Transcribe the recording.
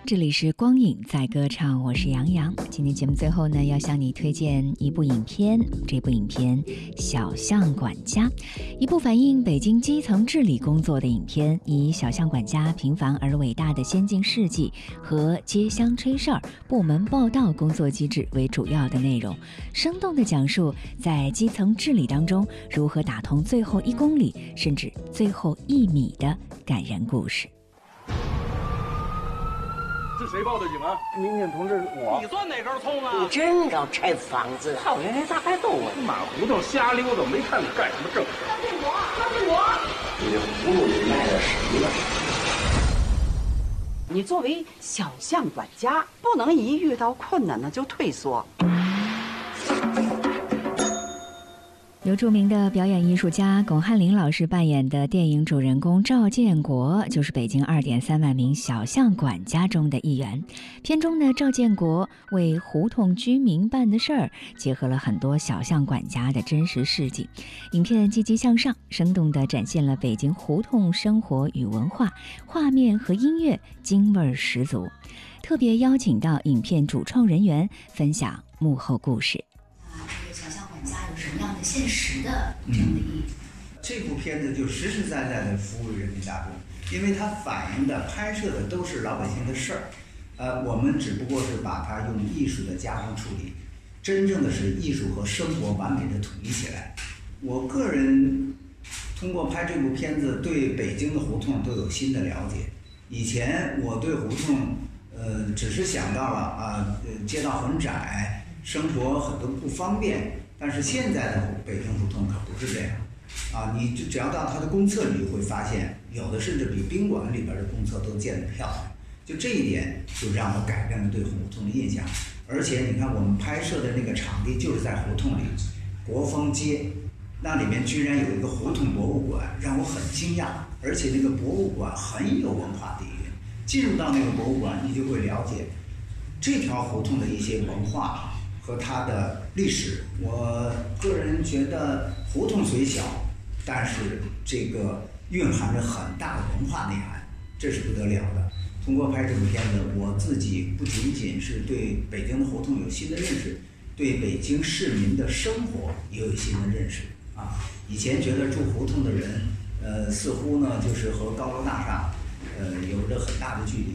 这里是光影在歌唱，我是杨洋。今天节目最后呢，要向你推荐一部影片，这部影片《小巷管家》，一部反映北京基层治理工作的影片，以小巷管家平凡而伟大的先进事迹和街乡吹事儿、部门报道工作机制为主要的内容，生动地讲述在基层治理当中如何打通最后1公里甚至最后1米的感人故事。 是谁报的警啊？ 民警同志，我。 你算哪根葱啊？ 你真要拆房子，好人咋还动啊？ 马胡同瞎溜达，没看你干什么正事。 相信我，相信我。 你这葫芦里卖了谁了？ 你作为小巷管家，不能一遇到困难呢就退缩。 由著名的表演艺术家巩汉林老师扮演的电影主人公赵建国，就是北京2.3万名小巷管家中的一员。片中的赵建国为胡同居民办的事儿，结合了很多小巷管家的真实事迹。影片积极向上，生动地展现了北京胡同生活与文化，画面和音乐京味十足。特别邀请到影片主创人员分享幕后故事。 什么样的现实的这样的意义？ 这部片子就实实在在的服务人民大众，因为它反映的、拍摄的都是老百姓的事儿，我们只不过是把它用艺术的加工处理，真正的是艺术和生活完美的统一起来。我个人通过拍这部片子，对北京的胡同都有新的了解。以前我对胡同，只是想到了街道很窄，生活很多不方便。但是现在的北京胡同可不是这样，你只要到它的公厕，你就会发现，有的甚至比宾馆里边的公厕都建得漂亮。就这一点，就让我改变了对胡同的印象。而且你看，我们拍摄的那个场地就是在胡同里，国风街，那里面居然有一个胡同博物馆，让我很惊讶。而且那个博物馆很有文化底蕴。进入到那个博物馆，你就会了解这条胡同的一些文化和它的历史。我个人觉得胡同虽小，但是这个蕴含着很大的文化内涵，这是不得了的。通过拍这部片子，我自己不仅仅是对北京的胡同有新的认识，对北京市民的生活也有新的认识以前觉得住胡同的人，似乎呢就是和高楼大厦有着很大的距离。